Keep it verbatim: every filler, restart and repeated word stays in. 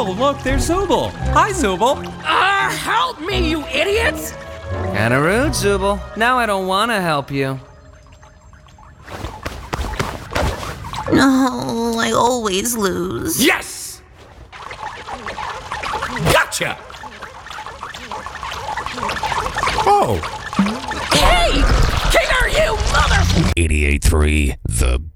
Oh, look, there's Zooble. Hi, Zooble. Uh, help me, you idiots! Kinda rude, Zooble. Now I don't wanna help you. No, I always lose. Yes! Gotcha! Oh. Hey! King, are you mother... eighty-eight point three, The